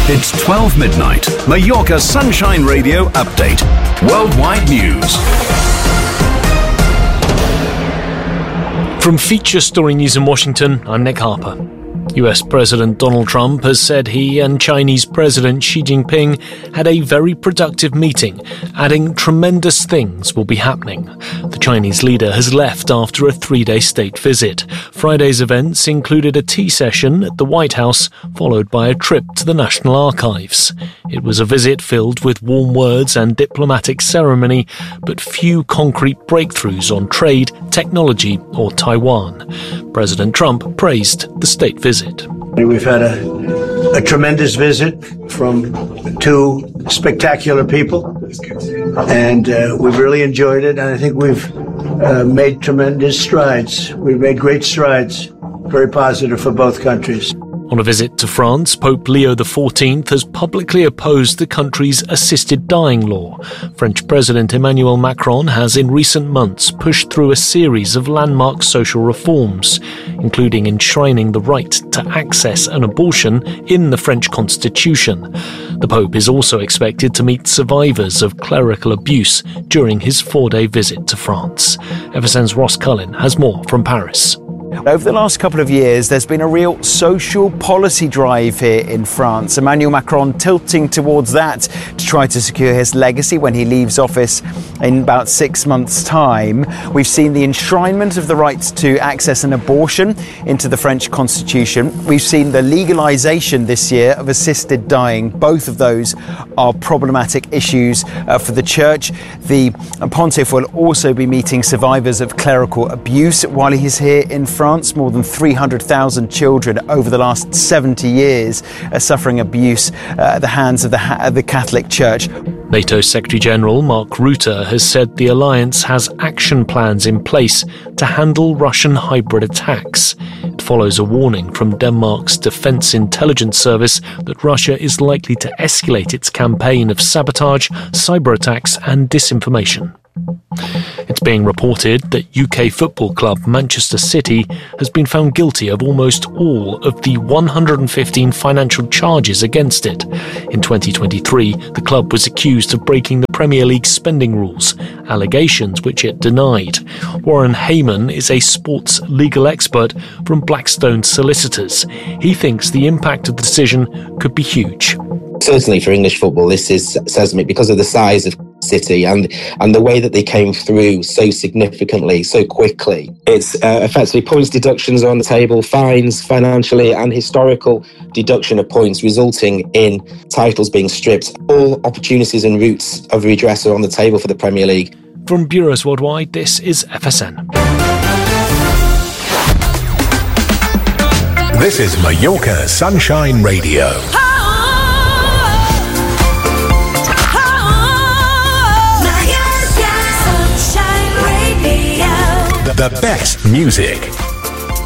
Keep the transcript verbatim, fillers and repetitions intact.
It's twelve midnight. Mallorca Sunshine Radio Update. Worldwide news. From Feature Story News in Washington, I'm Nick Harper. U S President Donald Trump has said he and Chinese President Xi Jinping had a very productive meeting, adding tremendous things will be happening. The Chinese leader has left after a three-day state visit. Friday's events included a tea session at the White House, followed by a trip to the National Archives. It was a visit filled with warm words and diplomatic ceremony, but few concrete breakthroughs on trade, technology or Taiwan. President Trump praised the state visit. We've had a, a tremendous visit from two spectacular people, and uh, we've really enjoyed it, and I think we've uh, made tremendous strides. We've made great strides, very positive for both countries. On a visit to France, Pope Leo the fourteenth has publicly opposed the country's assisted dying law. French President Emmanuel Macron has in recent months pushed through a series of landmark social reforms, including enshrining the right to access an abortion in the French constitution. The Pope is also expected to meet survivors of clerical abuse during his four-day visit to France. F S N's Ross Cullen has more from Paris. Over the last couple of years, there's been a real social policy drive here in France. Emmanuel Macron tilting towards that to try to secure his legacy when he leaves office in about six months' time. We've seen the enshrinement of the right to access an abortion into the French constitution. We've seen the legalisation this year of assisted dying. Both of those are problematic issues uh, for the church. The Pontiff will also be meeting survivors of clerical abuse while he's here in France. France, more than three hundred thousand children over the last seventy years are suffering abuse uh, at the hands of the, ha- the Catholic Church. NATO Secretary-General Mark Rutte has said the alliance has action plans in place to handle Russian hybrid attacks. It follows a warning from Denmark's Defence Intelligence Service that Russia is likely to escalate its campaign of sabotage, cyber attacks and disinformation. It's being reported that U K football club Manchester City has been found guilty of almost all of the one hundred fifteen financial charges against it. In twenty twenty-three, the club was accused of breaking the Premier League spending rules, allegations which it denied. Warren Hayman is a sports legal expert from Blackstone Solicitors. He thinks the impact of the decision could be huge. Certainly for English football, this is seismic because of the size of City and and the way that they came through so significantly, so quickly. It's uh, effectively points deductions on the table, fines financially and historical deduction of points, resulting in titles being stripped. All opportunities and routes of redress are on the table for the Premier League. From Bureaus Worldwide, this is F S N. This is Mallorca Sunshine Radio. The best music.